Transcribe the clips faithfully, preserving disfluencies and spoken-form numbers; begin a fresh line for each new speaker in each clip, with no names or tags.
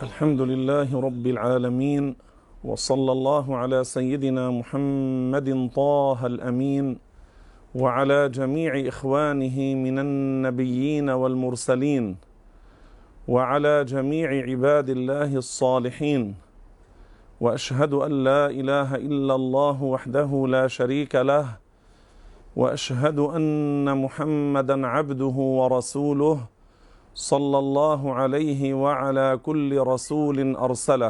الحمد لله رب العالمين، وصلى الله على سيدنا محمد طه الأمين وعلى جميع إخوانه من النبيين والمرسلين وعلى جميع عباد الله الصالحين. وأشهد أن لا إله إلا الله وحده لا شريك له، وأشهد أن محمدا عبده ورسوله صلى الله عليه وعلى كل رسول أرسله.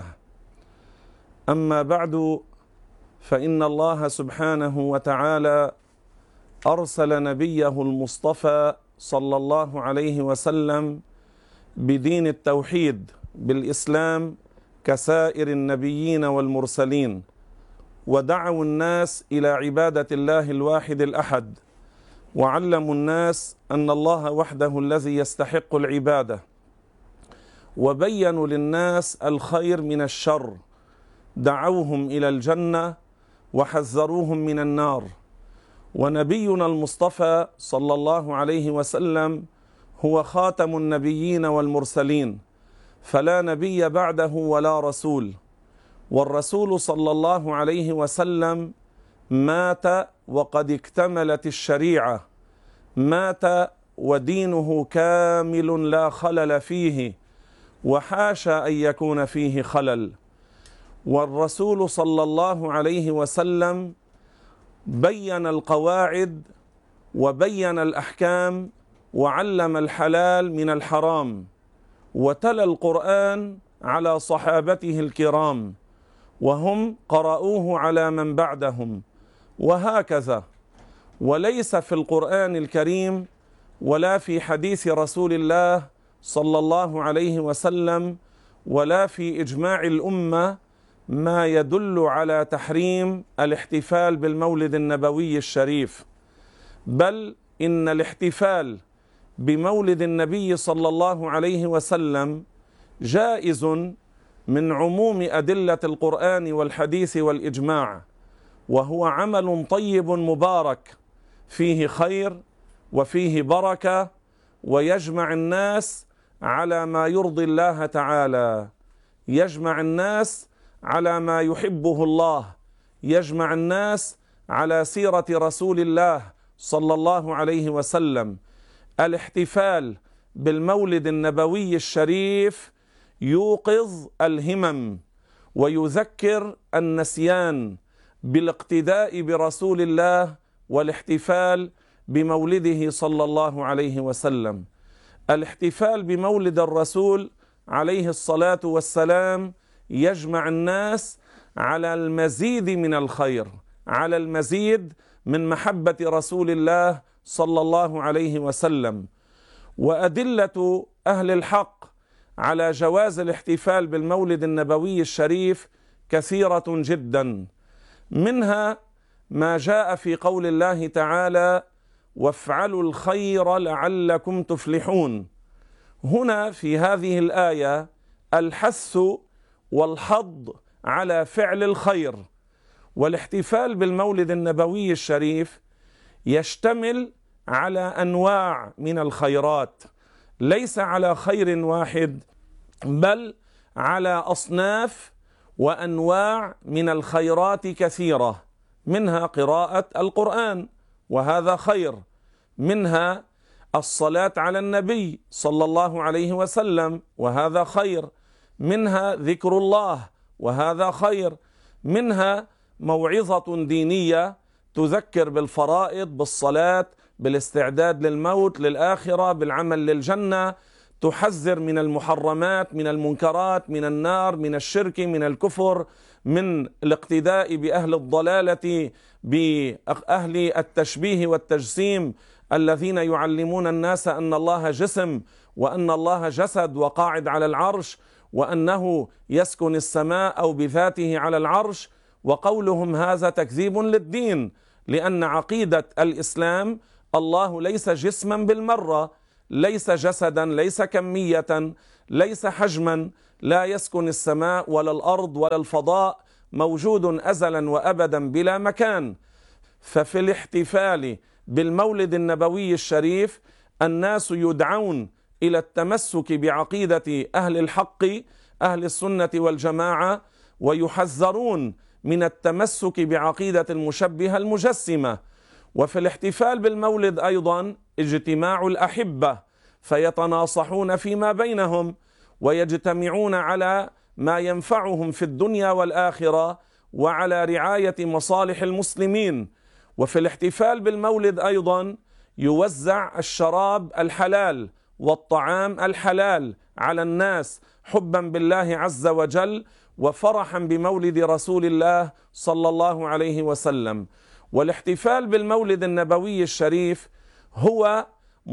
أما بعد، فإن الله سبحانه وتعالى أرسل نبيه المصطفى صلى الله عليه وسلم بدين التوحيد بالإسلام كسائر النبيين والمرسلين، ودعوا الناس إلى عبادة الله الواحد الأحد، وعلموا الناس أن الله وحده الذي يستحق العبادة، وبينوا للناس الخير من الشر، دعوهم إلى الجنة وحذروهم من النار. ونبينا المصطفى صلى الله عليه وسلم هو خاتم النبيين والمرسلين، فلا نبي بعده ولا رسول. والرسول صلى الله عليه وسلم مات وقد اكتملت الشريعة، مات ودينه كامل لا خلل فيه، وحاشا أن يكون فيه خلل. والرسول صلى الله عليه وسلم بين القواعد وبين الأحكام وعلم الحلال من الحرام، وتلا القرآن على صحابته الكرام، وهم قرأوه على من بعدهم، وهكذا. وليس في القرآن الكريم ولا في حديث رسول الله صلى الله عليه وسلم ولا في إجماع الأمة ما يدل على تحريم الاحتفال بالمولد النبوي الشريف، بل إن الاحتفال بمولد النبي صلى الله عليه وسلم جائز من عموم أدلة القرآن والحديث والإجماع، وهو عمل طيب مبارك فيه خير وفيه بركة، ويجمع الناس على ما يرضي الله تعالى، يجمع الناس على ما يحبه الله، يجمع الناس على سيرة رسول الله صلى الله عليه وسلم. الاحتفال بالمولد النبوي الشريف يوقظ الهمم ويذكر النسيان بالاقتداء برسول الله والاحتفال بمولده صلى الله عليه وسلم. الاحتفال بمولد الرسول عليه الصلاة والسلام يجمع الناس على المزيد من الخير، على المزيد من محبة رسول الله صلى الله عليه وسلم. وأدلة أهل الحق على جواز الاحتفال بالمولد النبوي الشريف كثيرة جدا، منها ما جاء في قول الله تعالى: وافعلوا الخير لعلكم تفلحون. هنا في هذه الآية الحث والحض على فعل الخير. والاحتفال بالمولد النبوي الشريف يشتمل على أنواع من الخيرات، ليس على خير واحد، بل على أصناف وأنواع من الخيرات كثيرة، منها قراءة القرآن وهذا خير، منها الصلاة على النبي صلى الله عليه وسلم وهذا خير، منها ذكر الله وهذا خير، منها موعظة دينية تذكر بالفرائض، بالصلاة، بالاستعداد للموت، للآخرة، بالعمل للجنة، تحذر من المحرمات، من المنكرات، من النار، من الشرك، من الكفر، من الاقتداء بأهل الضلالة، بأهل التشبيه والتجسيم الذين يعلمون الناس أن الله جسم وأن الله جسد وقاعد على العرش، وأنه يسكن السماء أو بذاته على العرش. وقولهم هذا تكذيب للدين، لأن عقيدة الإسلام الله ليس جسما بالمرة، ليس جسدا، ليس كمية، ليس حجما، لا يسكن السماء ولا الأرض ولا الفضاء، موجود أزلا وأبدا بلا مكان. ففي الاحتفال بالمولد النبوي الشريف الناس يدعون إلى التمسك بعقيدة أهل الحق أهل السنة والجماعة، ويحذرون من التمسك بعقيدة المشبهة المجسمة. وفي الاحتفال بالمولد أيضا اجتماع الأحبة، فيتناصحون فيما بينهم ويجتمعون على ما ينفعهم في الدنيا والآخرة وعلى رعاية مصالح المسلمين. وفي الاحتفال بالمولد أيضا يوزع الشراب الحلال والطعام الحلال على الناس حبا بالله عز وجل وفرحا بمولد رسول الله صلى الله عليه وسلم. والاحتفال بالمولد النبوي الشريف هو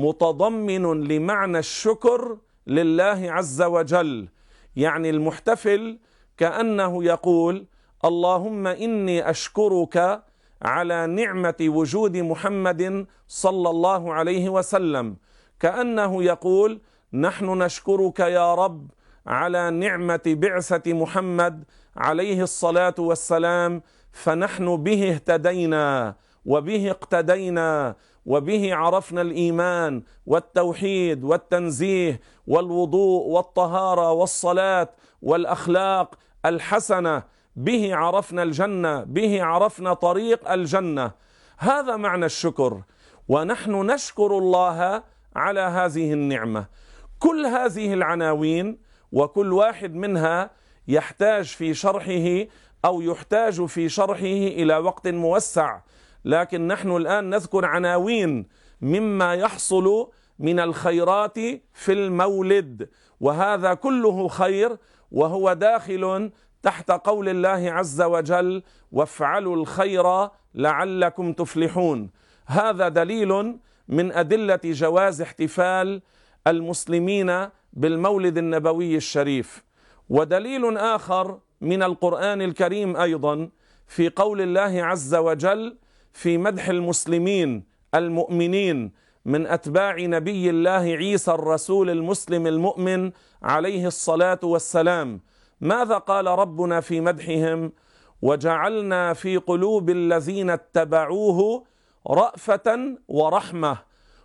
متضمن لمعنى الشكر لله عز وجل، يعني المحتفل كأنه يقول: اللهم إني أشكرك على نعمة وجود محمد صلى الله عليه وسلم، كأنه يقول: نحن نشكرك يا رب على نعمة بعثة محمد عليه الصلاة والسلام، فنحن به اهتدينا وبه اقتدينا وبه عرفنا الإيمان والتوحيد والتنزيه والوضوء والطهارة والصلاة والأخلاق الحسنة، به عرفنا الجنة، به عرفنا طريق الجنة. هذا معنى الشكر، ونحن نشكر الله على هذه النعمة. كل هذه العناوين وكل واحد منها يحتاج في شرحه أو يحتاج في شرحه إلى وقت موسع، لكن نحن الآن نذكر عناوين مما يحصل من الخيرات في المولد، وهذا كله خير، وهو داخل تحت قول الله عز وجل: وافعلوا الخير لعلكم تفلحون. هذا دليل من أدلة جواز احتفال المسلمين بالمولد النبوي الشريف. ودليل آخر من القرآن الكريم أيضا في قول الله عز وجل في مدح المسلمين المؤمنين من أتباع نبي الله عيسى الرسول المسلم المؤمن عليه الصلاة والسلام. ماذا قال ربنا في مدحهم؟ وجعلنا في قلوب الذين اتبعوه رأفة ورحمة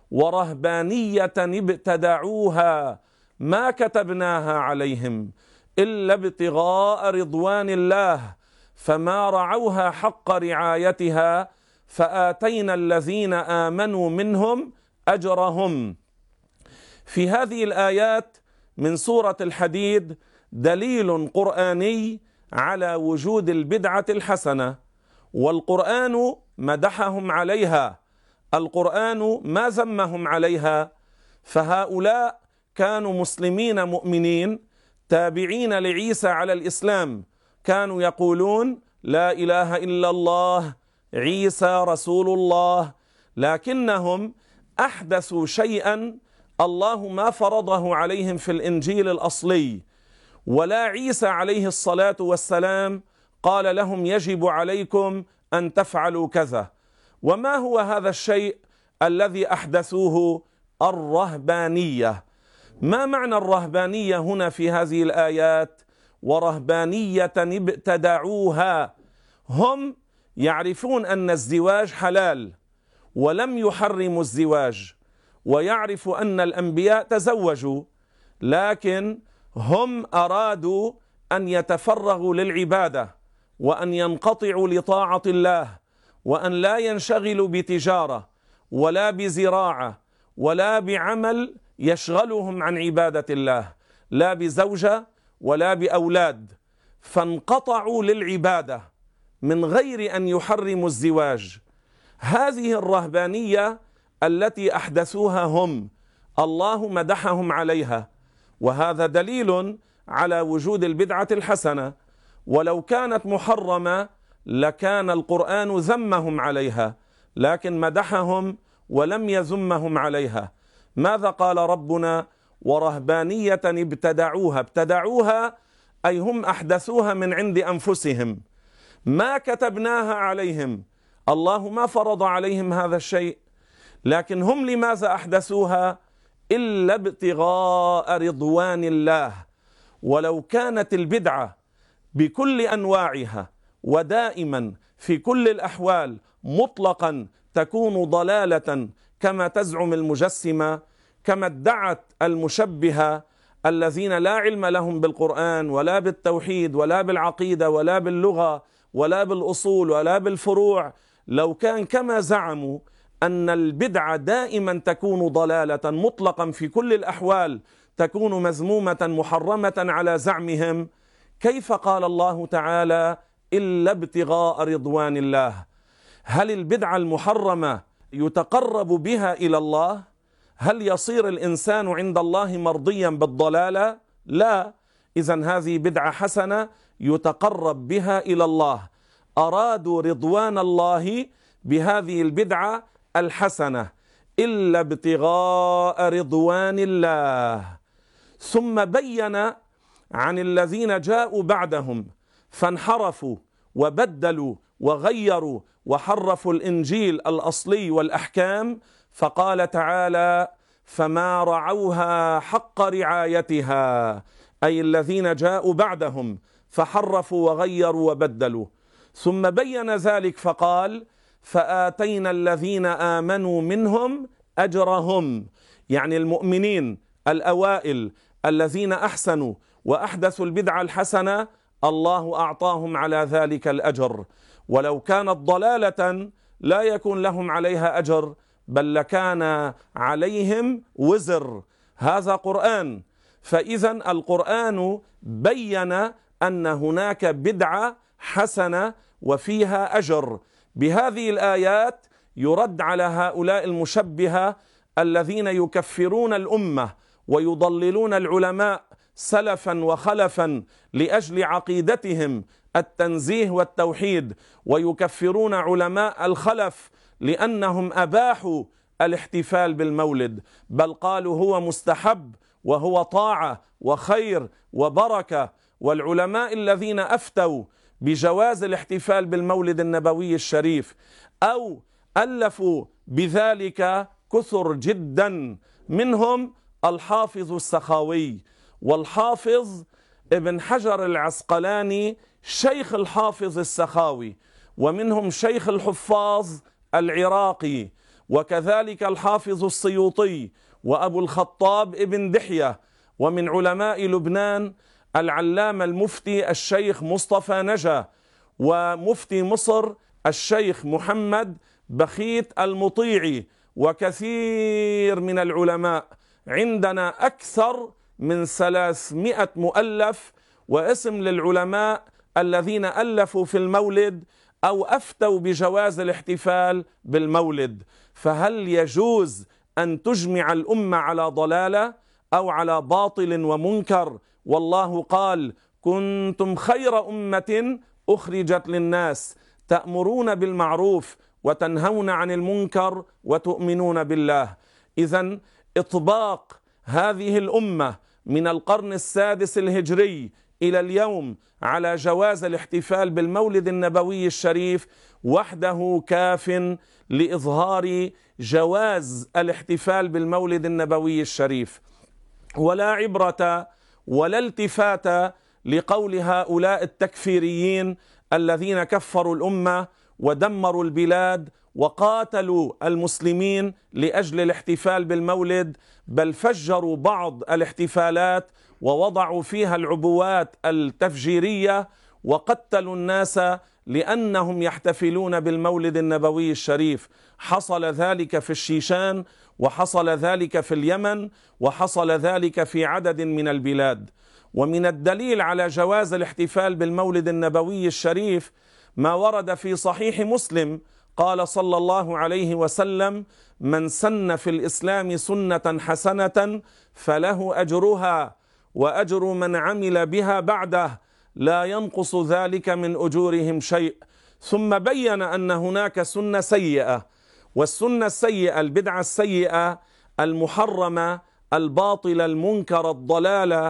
ورهبانية ابتدعوها ما كتبناها عليهم إلا ابتغاء رضوان الله فما رعوها حق رعايتها فآتينا الذين آمنوا منهم أجرهم. في هذه الآيات من سورة الحديد دليل قرآني على وجود البدعة الحسنة، والقرآن مدحهم عليها، القرآن ما ذمهم عليها. فهؤلاء كانوا مسلمين مؤمنين تابعين لعيسى على الإسلام، كانوا يقولون: لا إله إلا الله، عيسى رسول الله، لكنهم أحدثوا شيئا الله ما فرضه عليهم في الإنجيل الأصلي، ولا عيسى عليه الصلاة والسلام قال لهم يجب عليكم أن تفعلوا كذا. وما هو هذا الشيء الذي أحدثوه؟ الرهبانية. ما معنى الرهبانية هنا في هذه الآيات؟ ورهبانية ابتدعوها. هم يعرفون أن الزواج حلال ولم يحرموا الزواج، ويعرف أن الأنبياء تزوجوا، لكن هم أرادوا أن يتفرغوا للعبادة وأن ينقطعوا لطاعة الله وأن لا ينشغلوا بتجارة ولا بزراعة ولا بعمل يشغلهم عن عبادة الله، لا بزوجة ولا بأولاد، فانقطعوا للعبادة من غير أن يحرموا الزواج. هذه الرهبانية التي أحدثوها هم، الله مدحهم عليها، وهذا دليل على وجود البدعة الحسنة. ولو كانت محرمة لكان القرآن ذمهم عليها، لكن مدحهم ولم يذمهم عليها. ماذا قال ربنا؟ ورهبانية ابتدعوها. ابتدعوها أي هم أحدثوها من عند أنفسهم، ما كتبناها عليهم، الله ما فرض عليهم هذا الشيء، لكن هم لماذا أحدثوها؟ إلا ابتغاء رضوان الله. ولو كانت البدعة بكل أنواعها ودائما في كل الأحوال مطلقا تكون ضلالة كما تزعم المجسمة، كما ادعت المشبهة الذين لا علم لهم بالقرآن ولا بالتوحيد ولا بالعقيدة ولا باللغة ولا بالأصول ولا بالفروع، لو كان كما زعموا أن البدعة دائما تكون ضلالة مطلقا في كل الأحوال، تكون مذمومة محرمة على زعمهم، كيف قال الله تعالى إلا ابتغاء رضوان الله؟ هل البدعة المحرمة يتقرب بها إلى الله؟ هل يصير الإنسان عند الله مرضيا بالضلالة؟ لا. إذن هذه بدعة حسنة يتقرب بها إلى الله، أرادوا رضوان الله بهذه البدعة الحسنة، إلا ابتغاء رضوان الله. ثم بين عن الذين جاءوا بعدهم فانحرفوا وبدلوا وغيروا وحرفوا الإنجيل الأصلي والأحكام، فقال تعالى: فما رعوها حق رعايتها، أي الذين جاءوا بعدهم فحرفوا وغيروا وبدلوا. ثم بين ذلك فقال: فآتينا الذين آمنوا منهم أجرهم، يعني المؤمنين الأوائل الذين أحسنوا وأحدثوا البدعة الحسنة الله أعطاهم على ذلك الأجر، ولو كانت ضلالة لا يكون لهم عليها أجر، بل لكان عليهم وزر. هذا قرآن، فإذا القرآن بين أن هناك بدعة حسنة وفيها أجر. بهذه الآيات يرد على هؤلاء المشبهة الذين يكفرون الأمة ويضللون العلماء سلفا وخلفا لأجل عقيدتهم التنزيه والتوحيد، ويكفرون علماء الخلف لأنهم أباحوا الاحتفال بالمولد، بل قالوا هو مستحب وهو طاعة وخير وبركة. والعلماء الذين أفتوا بجواز الاحتفال بالمولد النبوي الشريف أو ألفوا بذلك كثر جدا، منهم الحافظ السخاوي والحافظ ابن حجر العسقلاني شيخ الحافظ السخاوي، ومنهم شيخ الحفاظ العراقي، وكذلك الحافظ السيوطي وأبو الخطاب ابن دحية، ومن علماء لبنان العلامة المفتي الشيخ مصطفى نجا، ومفتي مصر الشيخ محمد بخيت المطيعي، وكثير من العلماء. عندنا أكثر من ثلاثمائة مؤلف واسم للعلماء الذين ألفوا في المولد أو أفتوا بجواز الاحتفال بالمولد. فهل يجوز أن تجمع الأمة على ضلالة أو على باطل ومنكر؟ والله قال: كنتم خير أمة أخرجت للناس تأمرون بالمعروف وتنهون عن المنكر وتؤمنون بالله. إذن إطباق هذه الأمة من القرن السادس الهجري إلى اليوم على جواز الاحتفال بالمولد النبوي الشريف وحده كاف لإظهار جواز الاحتفال بالمولد النبوي الشريف، ولا عبرة ولا التفات لقول هؤلاء التكفيريين الذين كفروا الأمة ودمروا البلاد وقاتلوا المسلمين لأجل الاحتفال بالمولد، بل فجروا بعض الاحتفالات ووضعوا فيها العبوات التفجيرية وقتلوا الناس لأنهم يحتفلون بالمولد النبوي الشريف. حصل ذلك في الشيشان، وحصل ذلك في اليمن، وحصل ذلك في عدد من البلاد. ومن الدليل على جواز الاحتفال بالمولد النبوي الشريف ما ورد في صحيح مسلم، قال صلى الله عليه وسلم: من سن في الإسلام سنة حسنة فله أجرها وأجر من عمل بها بعده لا ينقص ذلك من أجورهم شيء. ثم بين أن هناك سنة سيئة، والسنة السيئة البدعة السيئة المحرمة الباطلة المنكرة الضلالة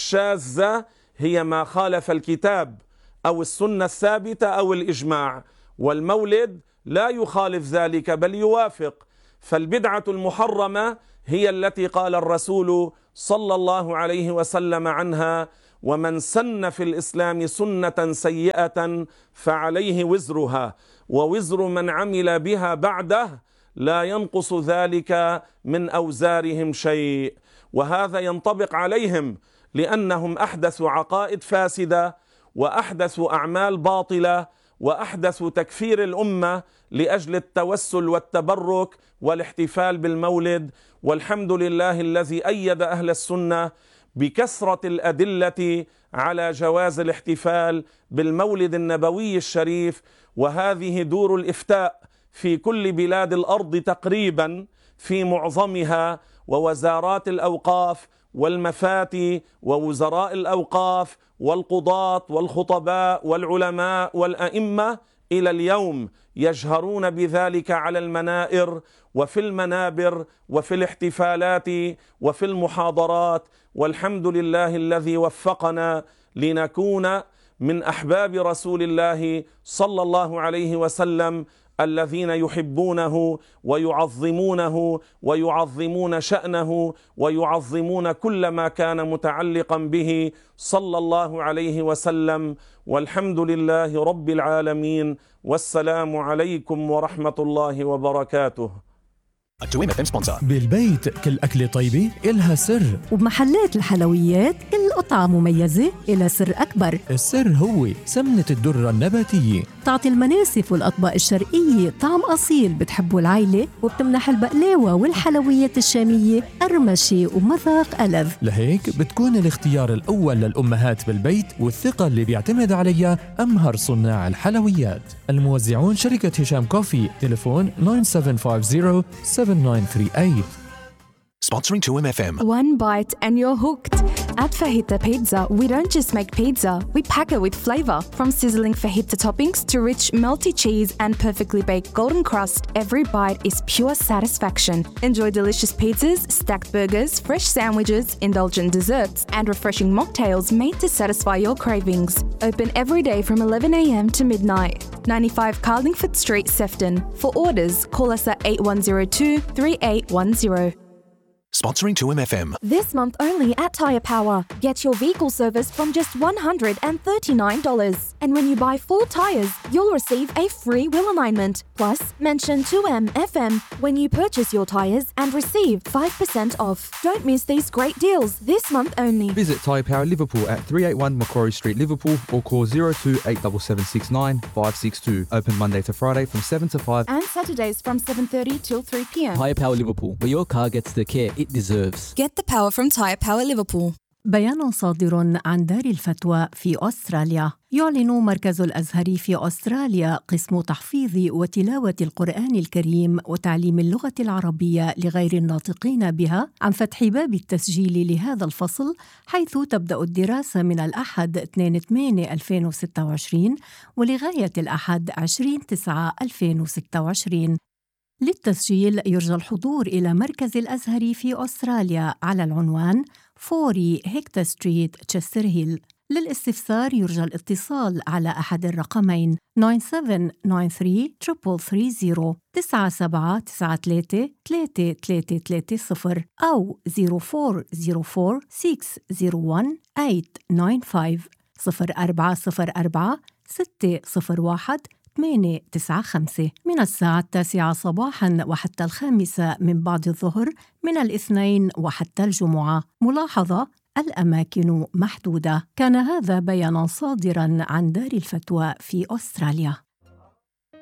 الشاذة هي ما خالف الكتاب أو السنة الثابتة أو الإجماع، والمولد لا يخالف ذلك بل يوافق. فالبدعة المحرمة هي التي قال الرسول صلى الله عليه وسلم عنها: ومن سن في الإسلام سنة سيئة فعليه وزرها ووزر من عمل بها بعده لا ينقص ذلك من أوزارهم شيء. وهذا ينطبق عليهم لأنهم أحدثوا عقائد فاسدة وأحدثوا أعمال باطلة وأحدثوا تكفير الأمة لأجل التوسل والتبرك والاحتفال بالمولد. والحمد لله الذي أيد أهل السنة بكثرة الأدلة على جواز الاحتفال بالمولد النبوي الشريف. وهذه دور الإفتاء في كل بلاد الأرض تقريبا في معظمها، ووزارات الأوقاف والمفاتي ووزراء الأوقاف والقضاة والخطباء والعلماء والأئمة إلى اليوم يجهرون بذلك على المنائر وفي المنابر وفي الاحتفالات وفي المحاضرات. والحمد لله الذي وفقنا لنكون من أحباب رسول الله صلى الله عليه وسلم الذين يحبونه ويعظمونه ويعظمون شأنه ويعظمون كل ما كان متعلقا به صلى الله عليه وسلم. والحمد لله رب العالمين، والسلام عليكم ورحمة الله وبركاته.
بالبيت كل أكلة طيبة إلها سر،
وبمحلات الحلويات كل قطعة مميزة إلها سر أكبر.
السر هو سمنة الدرة النباتية،
تعطي المناسف والأطباق الشرقية طعم أصيل بتحبه العائلة، وبتمنح البقلاوة والحلويات الشامية قرمشة ومذاق ألذ.
لهيك بتكون الاختيار الأول للأمهات بالبيت والثقة اللي بيعتمد عليها أمهر صناع الحلويات. الموزعون شركة هشام كوفي، تليفون nine seven five zero seven nine three eight.
Sponsoring two M F M.
One bite and you're hooked. At Fajita Pizza, we don't just make pizza, we pack it with flavor. From sizzling fajita toppings to rich melty cheese and perfectly baked golden crust, every bite is pure satisfaction. Enjoy delicious pizzas, stacked burgers, fresh sandwiches, indulgent desserts, and refreshing mocktails made to satisfy your cravings. Open every day from eleven a m to midnight. ninety-five Carlingford Street, Sefton. For orders, call us at eight one zero two, three eight one zero.
Sponsoring two M F M.
This month only at Tyre Power. Get your vehicle service from just one hundred thirty-nine dollars. And when you buy four tyres, you'll receive a free wheel alignment. Plus, mention two M F M when you purchase your tyres and receive five percent off. Don't miss these great deals this month only.
Visit Tyre Power Liverpool at three eighty-one Macquarie Street, Liverpool, or call zero two eight seven seven six nine five six two. Open Monday to Friday from seven to five.
And Saturdays from seven thirty till three p m.
Tyre Power Liverpool, where your car gets the care it deserves.
Get the power from Tyre Power Liverpool.
بيان صادر عن دار الفتوى في أستراليا. يعلن مركز الأزهري في أستراليا قسم تحفيظ وتلاوة القرآن الكريم وتعليم اللغة العربية لغير الناطقين بها عن فتح باب التسجيل لهذا الفصل، حيث تبدأ الدراسة من الأحد اثنين ثمانية ألفين وستة وعشرين ولغاية الأحد عشرين تسعة ألفين وستة وعشرين. للتسجيل يرجى الحضور إلى مركز الأزهري في أستراليا على العنوان أربعين هيكتا ستريت تشستر هيل. للاستفسار يرجى الاتصال على أحد الرقمين تسعة سبعة تسعة ثلاثة ثلاثة ثلاثة صفر تسعة سبعة تسعة ثلاثة ثلاثة ثلاثة ثلاثة صفر أو صفر أربعة صفر أربعة ستة صفر واحد ثمانية تسعة خمسة صفر أربعة صفر أربعة ستة صفر واحد ثمانية تسعة خمسة. من الساعة التاسعة صباحاً وحتى الخامسة من بعد الظهر، من الاثنين وحتى الجمعة. ملاحظة: الأماكن محدودة. كان هذا بياناً صادراً عن دار الفتوى في أستراليا.